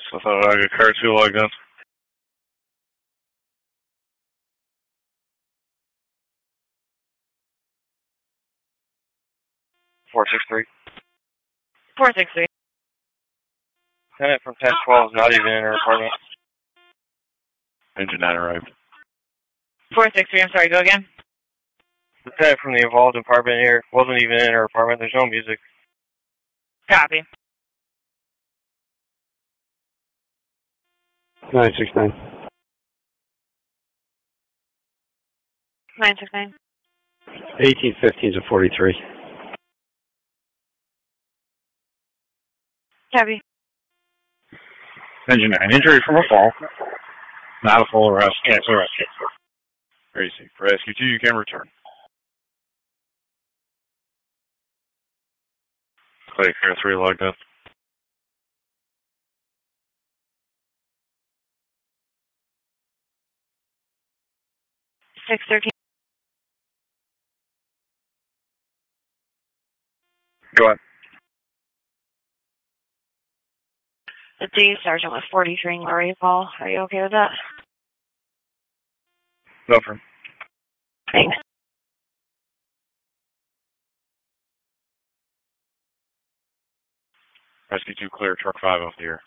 So I thought I got car 2 logged in. .463. 463. Tenant from 1012 is not even in her apartment. Engine 9 arrived. 463, I'm sorry, go again. The tenant from the involved apartment here wasn't even in her apartment. There's no music. Copy. 969. 969. 1815 to 43. Copy. Engine 9, injury from a fall. Not a full arrest. Yes, arrest. Very safe. For rescue 2, you can return. Clay car 3 logged in. .613. Go ahead. The D sergeant was 43 in Glory Hall. Are you okay with that? No problem. Thanks. Rescue 2 clear, truck 5 off the air.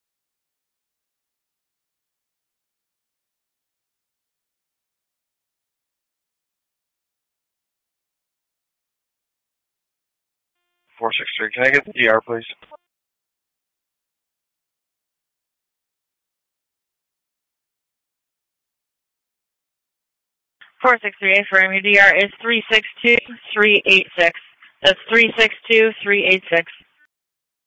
.463. Can I get the DR, please? .463, for your DR is 362-386. That's 362-386.